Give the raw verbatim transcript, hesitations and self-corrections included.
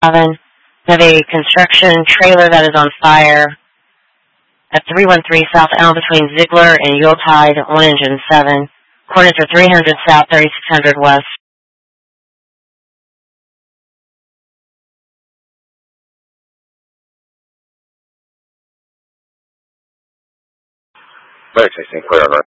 We have a construction trailer that is on fire at three one three South Elm between Ziegler and Yuletide, one engine seven. Coordinates are three hundred South, thirty-six hundred West. Medic sixteen, clear over.